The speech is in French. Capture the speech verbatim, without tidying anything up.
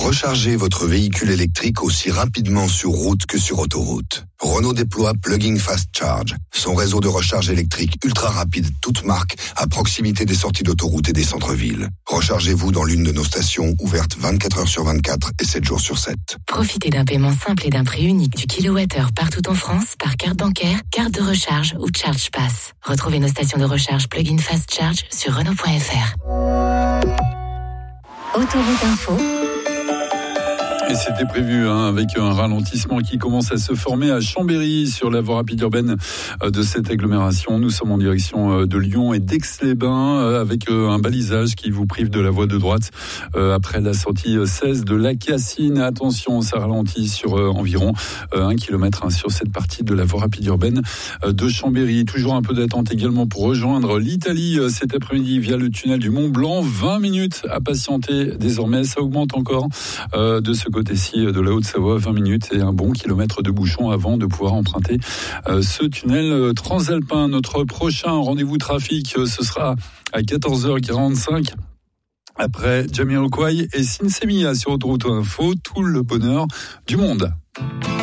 Rechargez votre véhicule électrique aussi rapidement sur route que sur autoroute. Renault déploie Plug-in Fast Charge, son réseau de recharge électrique ultra rapide, toute marque, à proximité des sorties d'autoroute et des centres-villes. Rechargez-vous dans l'une de nos stations, ouvertes vingt-quatre heures sur vingt-quatre et sept jours sur sept. Profitez d'un paiement simple et d'un prix unique du kilowattheure partout en France par carte bancaire, carte de recharge ou Charge Pass. Retrouvez nos stations de recharge Plug-in Fast Charge sur Renault point F R. Autoroute Info. Et c'était prévu hein, avec un ralentissement qui commence à se former à Chambéry sur la voie rapide urbaine de cette agglomération. Nous sommes en direction de Lyon et d'Aix-les-Bains avec un balisage qui vous prive de la voie de droite après la sortie seize de la Cassine. Attention, ça ralentit sur environ un kilomètre sur cette partie de la voie rapide urbaine de Chambéry. Toujours un peu d'attente également pour rejoindre l'Italie cet après-midi via le tunnel du Mont Blanc. vingt minutes à patienter désormais. Ça augmente encore de ce côté-ci de la Haute-Savoie, vingt minutes et un bon kilomètre de bouchon avant de pouvoir emprunter euh, ce tunnel transalpin. Notre prochain rendez-vous trafic, euh, ce sera à quatorze heures quarante-cinq. Après Jamiroquai et Sinsemiya sur Autoroute Info, tout le bonheur du monde.